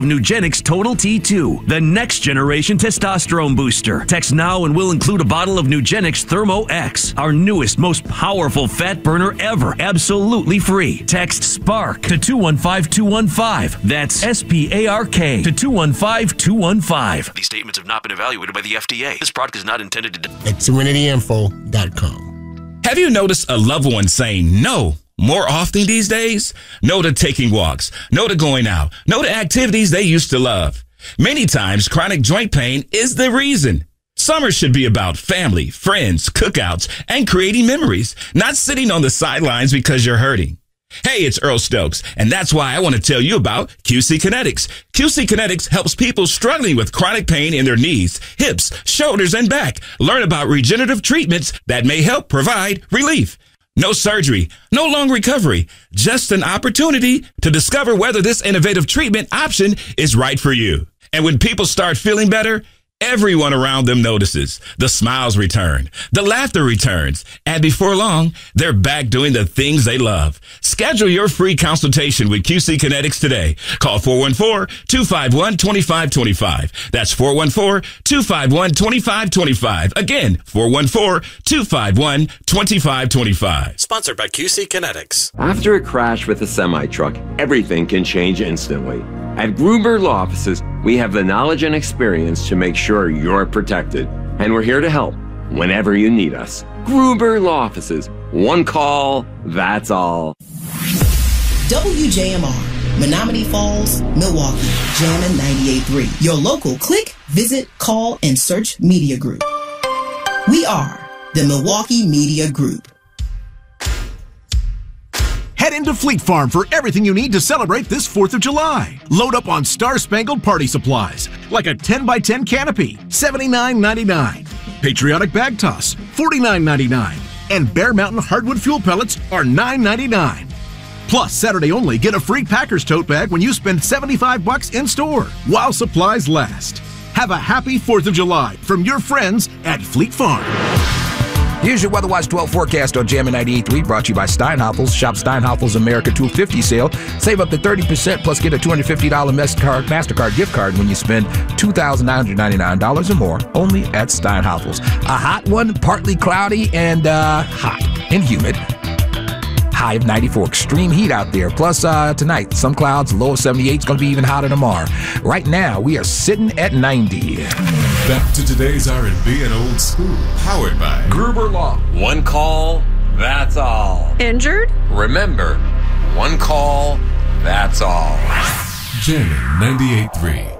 Nugenix Total T2, the next generation testosterone booster. Text now and we'll include a bottle of Nugenix Thermo X, our newest, most powerful fat burner ever, absolutely free. Text SPARK to 215215. That's SPARK to 215215. These statements have not been evaluated by the FDA. This product is not intended to... At SerenityInfo.com. Have you noticed a loved one saying no more often these days? No to taking walks. No to going out. No to activities they used to love. Many times, chronic joint pain is the reason. Summer should be about family, friends, cookouts, and creating memories, not sitting on the sidelines because you're hurting. Hey, it's Earl Stokes, and that's why I want to tell you about QC Kinetics. QC Kinetics helps people struggling with chronic pain in their knees, hips, shoulders, and back learn about regenerative treatments that may help provide relief. No surgery, no long recovery, just an opportunity to discover whether this innovative treatment option is right for you. And when people start feeling better, everyone around them notices. The smiles return, the laughter returns, and before long, they're back doing the things they love. Schedule your free consultation with QC Kinetics today. Call 414-251-2525. That's 414-251-2525. Again, 414-251-2525. Sponsored by QC Kinetics. After a crash with a semi-truck, everything can change instantly. At Gruber Law Offices, we have the knowledge and experience to make sure you're protected. And we're here to help whenever you need us. Gruber Law Offices. One call, that's all. WJMR, Menominee Falls, Milwaukee, Jammin' 98.3. Your local click, visit, call, and search media group. We are the Milwaukee Media Group. Head into Fleet Farm for everything you need to celebrate this 4th of July. Load up on Star-Spangled Party supplies, like a 10x10 canopy, $79.99. Patriotic Bag Toss, $49.99. And Bear Mountain Hardwood Fuel Pellets are $9.99. Plus, Saturday only, get a free Packers tote bag when you spend $75 in-store, while supplies last. Have a happy 4th of July from your friends at Fleet Farm. Here's your WeatherWatch 12 forecast on Jammin' 98.3, brought to you by Steinhafels. Shop Steinhafels America 250 sale. Save up to 30%, plus get a $250 MasterCard gift card when you spend $2,999 or more, only at Steinhafels. A hot one, partly cloudy and hot and humid. High of 94. Extreme heat out there. Plus, tonight, some clouds, low of 78. It's going to be even hotter tomorrow. Right now, we are sitting at 90. Back to today's R&B and old school. Powered by Gruber Law. One call, that's all. Injured? Remember, one call, that's all. Jammin' 98.3.